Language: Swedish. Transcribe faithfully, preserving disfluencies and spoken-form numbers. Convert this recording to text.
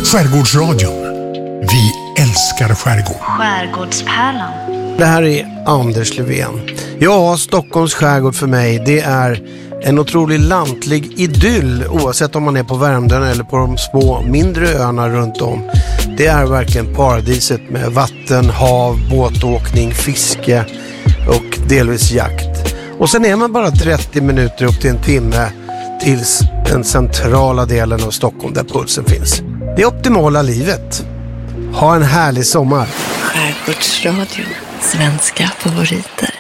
Skärgårdsradion. Vi älskar skärgård. Skärgårdspärlan. Det här är Anders Löfven. Ja, Stockholms skärgård för mig, det är en otrolig lantlig idyll oavsett om man är på Värmdön eller på de små mindre öarna runt om. Det är verkligen paradiset med vatten, hav, båtåkning, fiske och delvis jakt. Och sen är man bara trettio minuter upp till en timme tills den centrala delen av Stockholm där pulsen finns. Det optimala livet. Ha en härlig sommar. Skärgårdsradion. Svenska favoriter.